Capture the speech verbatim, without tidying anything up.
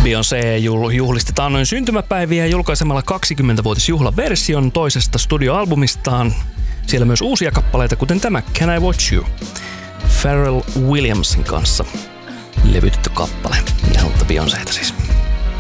Beyoncé juhlistetaan noin syntymäpäiviä julkaisemalla kaksikymmentävuotisjuhlaversion toisesta studioalbumistaan. Siellä myös uusia kappaleita, kuten tämä Can I Watch You? Pharrell Williamsin kanssa levytetty kappale. Ihan uutta Beyoncéta siis.